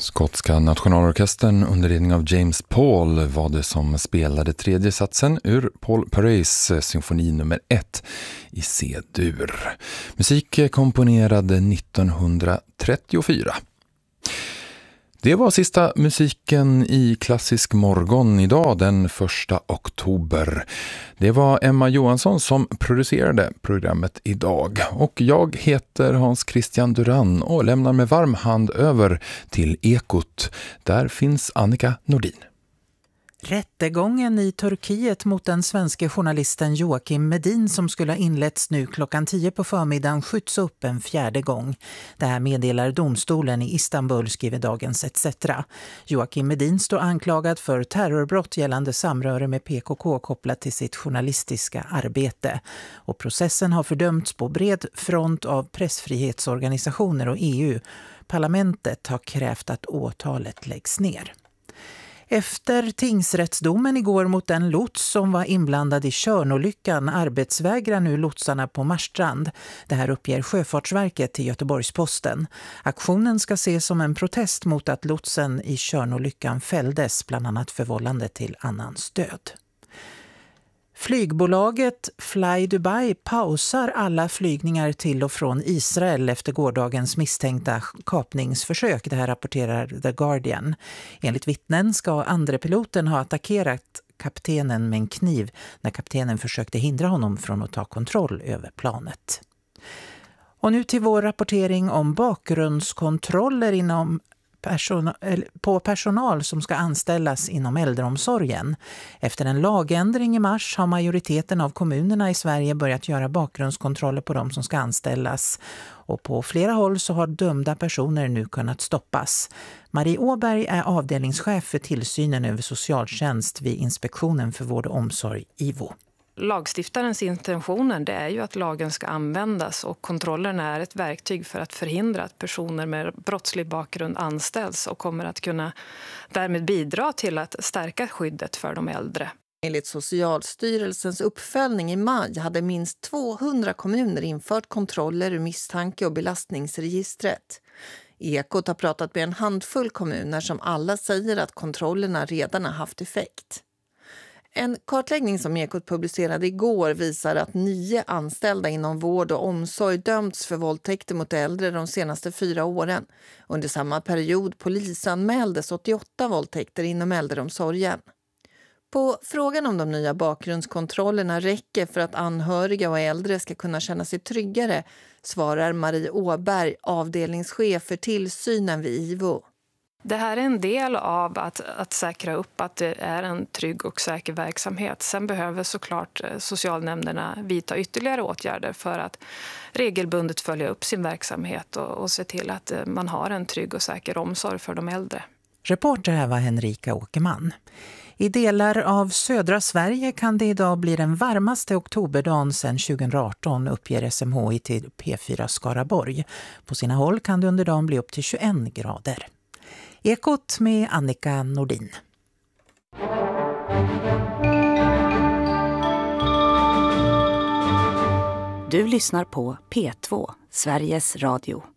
Skotska nationalorkestern under ledning av James Paul var det som spelade tredje satsen ur Paul Parais symfoni nummer 1 i C-dur. Musik komponerade 1934. Det var sista musiken i Klassisk morgon idag den 1 oktober. Det var Emma Johansson som producerade programmet idag. Och jag heter Hans Christian Duran och lämnar med varm hand över till Ekot. Där finns Annika Nordin. Rättegången i Turkiet mot den svenska journalisten Joakim Medin som skulle ha inletts nu klockan 10 på förmiddagen skjuts upp en fjärde gång. Det här meddelar domstolen i Istanbul, skriver Dagens ETC. Joakim Medin står anklagad för terrorbrott gällande samröre med PKK kopplat till sitt journalistiska arbete. Och processen har fördömts på bred front av pressfrihetsorganisationer och EU. Parlamentet har krävt att åtalet läggs ner. Efter tingsrättsdomen igår mot den lots som var inblandad i Tjörnolyckan arbetsvägrar nu lotsarna på Marstrand. Det här uppger Sjöfartsverket till Göteborgs-Posten. Aktionen ska ses som en protest mot att lotsen i Tjörnolyckan fälldes, bland annat för vållande till annans död. Flygbolaget Fly Dubai pausar alla flygningar till och från Israel efter gårdagens misstänkta kapningsförsök. Det här rapporterar The Guardian. Enligt vittnen ska andre piloten ha attackerat kaptenen med en kniv när kaptenen försökte hindra honom från att ta kontroll över planet. Och nu till vår rapportering om bakgrundskontroller på personal som ska anställas inom äldreomsorgen. Efter en lagändring i mars har majoriteten av kommunerna i Sverige börjat göra bakgrundskontroller på de som ska anställas. Och på flera håll så har dömda personer nu kunnat stoppas. Marie Åberg är avdelningschef för tillsynen över socialtjänst vid Inspektionen för vård och omsorg, IVO. Lagstiftarens intentioner, det är ju att lagen ska användas och kontrollerna är ett verktyg för att förhindra att personer med brottslig bakgrund anställs och kommer att kunna därmed bidra till att stärka skyddet för de äldre. Enligt Socialstyrelsens uppföljning i maj hade minst 200 kommuner infört kontroller ur misstanke- och belastningsregistret. Ekot har pratat med en handfull kommuner som alla säger att kontrollerna redan har haft effekt. En kartläggning som Ekot publicerade igår visar att 9 anställda inom vård och omsorg dömts för våldtäkter mot äldre de senaste 4 åren. Under samma period polisanmäldes 88 våldtäkter inom äldreomsorgen. På frågan om de nya bakgrundskontrollerna räcker för att anhöriga och äldre ska kunna känna sig tryggare svarar Marie Åberg, avdelningschef för tillsynen vid IVO. Det här är en del av att säkra upp att det är en trygg och säker verksamhet. Sen behöver såklart socialnämnderna vidta ytterligare åtgärder för att regelbundet följa upp sin verksamhet och se till att man har en trygg och säker omsorg för de äldre. Reporter här var Henrika Åkerman. I delar av södra Sverige kan det idag bli den varmaste oktoberdagen sedan 2018, uppger SMHI till P4 Skaraborg. På sina håll kan det under dagen bli upp till 21 grader. Ekot med Annika Nordin. Du lyssnar på P2, Sveriges Radio.